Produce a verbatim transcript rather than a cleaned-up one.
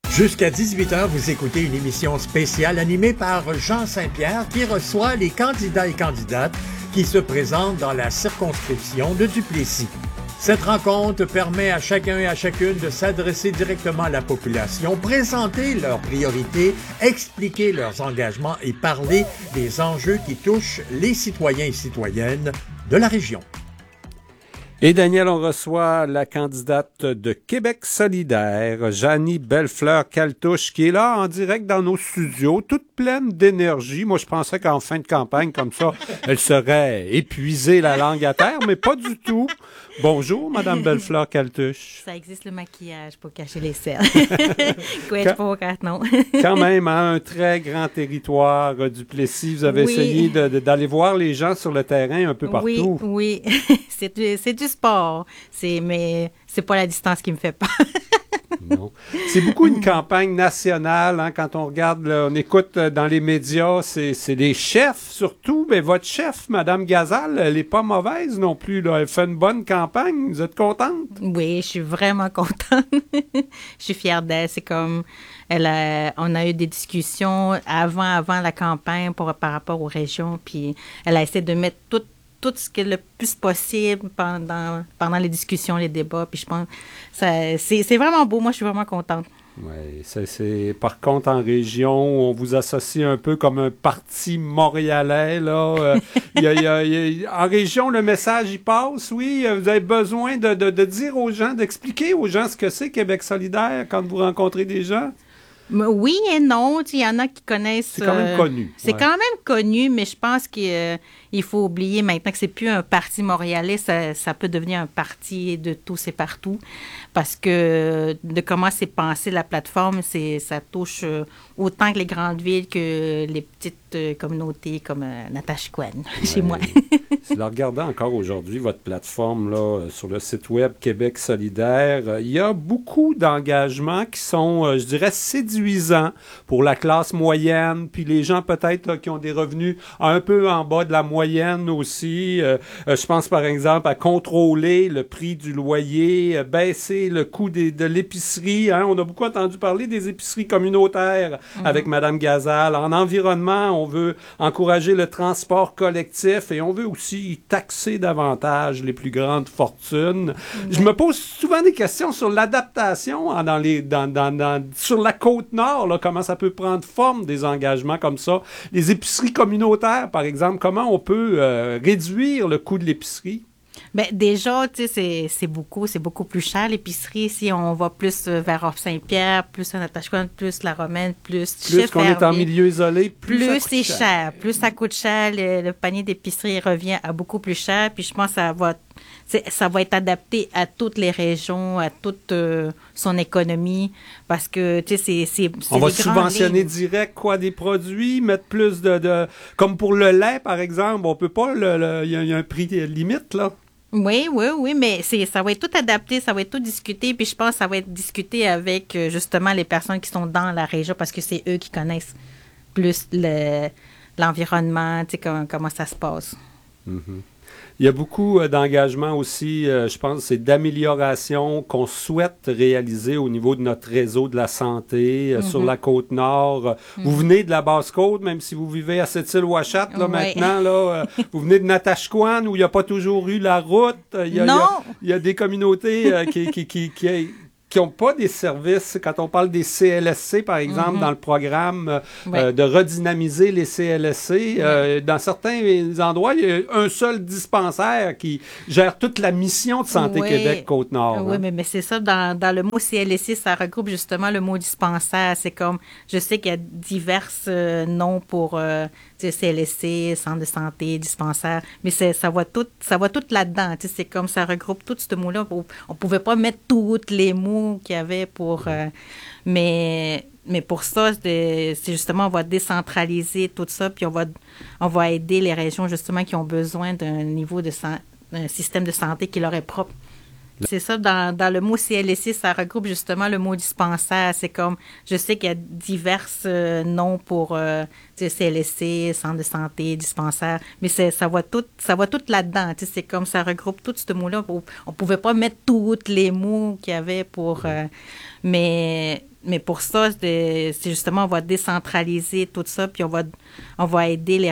Jusqu'à dix-huit heures, vous écoutez une émission spéciale animée par Jean Saint-Pierre qui reçoit les candidats et candidates qui se présentent dans la circonscription de Duplessis. Cette rencontre permet à chacun et à chacune de s'adresser directement à la population, présenter leurs priorités, expliquer leurs engagements et parler des enjeux qui touchent les citoyens et citoyennes de la région. Et Daniel, on reçoit la candidate de Québec solidaire, Jeannie Bellefleur-Caltouche, qui est là en direct dans nos studios, toute pleine d'énergie. Moi, je pensais qu'en fin de campagne, comme ça, elle serait épuisée la langue à terre, mais pas du tout. Bonjour, Madame Bellefleur-Caltouche. Ça existe le maquillage pour cacher les cernes. Quand, non. Quand même, hein, un très grand territoire, euh, Duplessis. Vous avez oui. essayé de, de, d'aller voir les gens sur le terrain un peu partout. Oui, oui. c'est, du, c'est du sport. C'est, mais c'est pas la distance qui me fait peur. Non. C'est beaucoup une campagne nationale. Hein, quand on regarde, là, on écoute dans les médias, c'est, c'est les chefs surtout. Mais votre chef, Mme Gazal, elle n'est pas mauvaise non plus. Là. Elle fait une bonne campagne. Vous êtes contente? Oui, je suis vraiment contente. Je suis fière d'elle. C'est comme, elle a, on a eu des discussions avant, avant la campagne pour, par rapport aux régions. Puis elle a essayé de mettre tout tout ce qui est le plus possible pendant, pendant les discussions, les débats. Puis je pense que ça, c'est, c'est vraiment beau. Moi, je suis vraiment contente. Oui, c'est, c'est par contre en région, on vous associe un peu comme un parti montréalais, là. Euh, y a, y a, y a, en région, le message, il passe, oui. Vous avez besoin de, de, de dire aux gens, d'expliquer aux gens ce que c'est Québec solidaire quand vous rencontrez des gens? Oui et non. Il y en a qui connaissent... C'est quand même connu. Euh, c'est ouais. quand même connu, mais je pense qu'il euh, faut oublier maintenant que c'est plus un parti montréalais, ça, ça peut devenir un parti de tous et partout. Parce que de comment c'est pensé la plateforme, c'est, ça touche euh, autant que les grandes villes que les petites euh, communautés comme euh, Natashquan, ouais. chez moi. Si vous regardez encore aujourd'hui votre plateforme là, sur le site web Québec solidaire, euh, il y a beaucoup d'engagements qui sont, euh, je dirais, séduisants pour la classe moyenne, puis les gens peut-être là, qui ont des revenus un peu en bas de la moyenne aussi. Euh, euh, je pense par exemple à contrôler le prix du loyer, euh, baisser le coût des, de l'épicerie. Hein? On a beaucoup entendu parler des épiceries communautaires mm-hmm. avec Mme Gazal. En environnement, on veut encourager le transport collectif et on veut aussi taxer davantage les plus grandes fortunes. Mm-hmm. Je me pose souvent des questions sur l'adaptation hein, dans les, dans, dans, dans, sur la Côte-Nord, là, comment ça peut prendre forme des engagements comme ça. Les épiceries communautaires, par exemple, comment on peut euh, réduire le coût de l'épicerie? Bien, déjà, tu sais, c'est, c'est beaucoup, c'est beaucoup plus cher, l'épicerie. Si on va plus vers Off-Saint-Pierre, plus à Natashquan, plus la Romaine, plus... Plus qu'on est en milieu isolé, plus, plus ça coûte c'est cher. cher. Plus ça coûte cher, le, le panier d'épicerie revient à beaucoup plus cher. Puis je pense que ça va, ça va être adapté à toutes les régions, à toute euh, son économie, parce que, tu sais, c'est, c'est, c'est on va subventionner direct, quoi, des produits, mettre plus de... de comme pour le lait, par exemple, on peut pas... Il y, y a un prix limite, là. Oui, oui, oui, mais c'est, ça va être tout adapté, ça va être tout discuté, puis je pense que ça va être discuté avec justement les personnes qui sont dans la région parce que c'est eux qui connaissent plus le, l'environnement, tu sais, comment, comment ça se passe. Mm-hmm. Il y a beaucoup euh, d'engagements aussi, euh, je pense, c'est d'amélioration qu'on souhaite réaliser au niveau de notre réseau de la santé euh, mm-hmm. sur la Côte-Nord. Mm-hmm. Vous venez de la Basse-Côte, même si vous vivez à Sept-Îles-Ouachata, là, ouais. maintenant, là, euh, vous venez de Natashquan, où il n'y a pas toujours eu la route. Il y a, non! Il y a, il y a des communautés euh, qui... qui, qui, qui qui n'ont pas des services, quand on parle des C L S C, par exemple, mm-hmm. dans le programme euh, ouais. euh, de redynamiser les C L S C, euh, ouais. dans certains endroits, il y a un seul dispensaire qui gère toute la mission de Santé ouais. Québec Côte-Nord. Oui, hein. mais, mais c'est ça, dans, dans le mot C L S C, ça regroupe justement le mot dispensaire. C'est comme, je sais qu'il y a divers euh, noms pour euh, C L S C, centre de santé, dispensaire, mais c'est, ça va tout, ça va tout là-dedans. C'est comme ça regroupe tout ce mot-là. On ne pouvait pas mettre tous les mots qu'il y avait pour... Euh, mais, mais pour ça, c'est, c'est justement, on va décentraliser tout ça, puis on va, on va aider les régions, justement, qui ont besoin d'un niveau de... San- d'un système de santé qui leur est propre. C'est ça, dans, dans le mot C L S C, ça regroupe justement le mot dispensaire. C'est comme, je sais qu'il y a divers euh, noms pour euh, C L S C, centre de santé, dispensaire, mais c'est, ça va tout, ça va tout là-dedans. C'est comme ça regroupe tout ce mot-là. On ne pouvait pas mettre tous les mots qu'il y avait pour... Euh, mais, mais pour ça, c'est, c'est justement, on va décentraliser tout ça, puis on va, on va aider les